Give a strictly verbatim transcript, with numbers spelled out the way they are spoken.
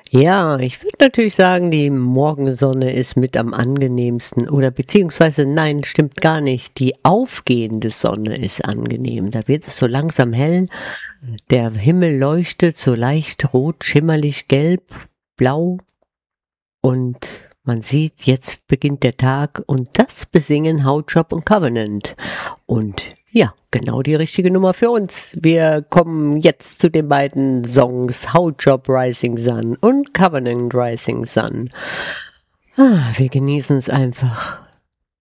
Ja, ich würde natürlich sagen, die Morgensonne ist mit am angenehmsten oder beziehungsweise nein, stimmt gar nicht. Die aufgehende Sonne ist angenehm. Da wird es so langsam hell. Der Himmel leuchtet so leicht rot, schimmerlich gelb, blau und man sieht, jetzt beginnt der Tag und das besingen Housejob und Covenant. Und ja, genau die richtige Nummer für uns. Wir kommen jetzt zu den beiden Songs Housejob Rising Sun und Covenant Rising Sun. Ah, wir genießen es einfach.